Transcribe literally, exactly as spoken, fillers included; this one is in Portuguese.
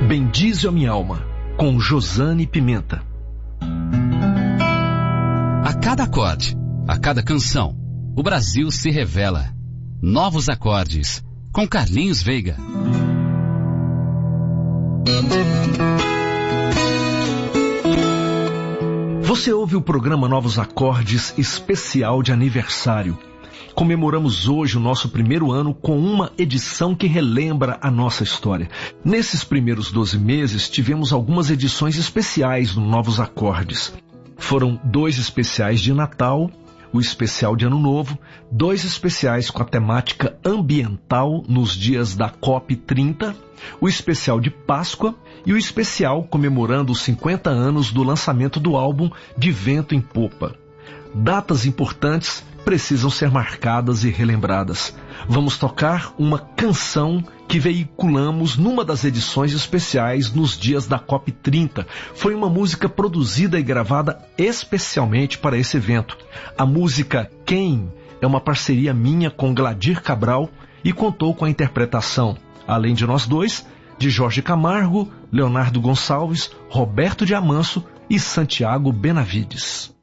Bendize a minha alma, com Josane Pimenta. A cada acorde, a cada canção, o Brasil se revela. Novos acordes, com Carlinhos Veiga. Você ouve o programa Novos Acordes especial de aniversário. Comemoramos hoje o nosso primeiro ano com uma edição que relembra a nossa história. Nesses primeiros doze meses, tivemos algumas edições especiais no Novos Acordes. Foram dois especiais de Natal, o especial de Ano Novo, dois especiais com a temática ambiental nos dias da COP trinta, o especial de Páscoa e o especial comemorando os cinquenta anos do lançamento do álbum De Vento em Popa. Datas importantes precisam ser marcadas e relembradas. Vamos tocar uma canção que veiculamos numa das edições especiais nos dias da COP trinta. Foi uma música produzida e gravada especialmente para esse evento. A música Quem é uma parceria minha com Gladir Cabral e contou com a interpretação, além de nós dois, de Jorge Camargo, Leonardo Gonçalves, Roberto de Amanso e Santiago Benavides.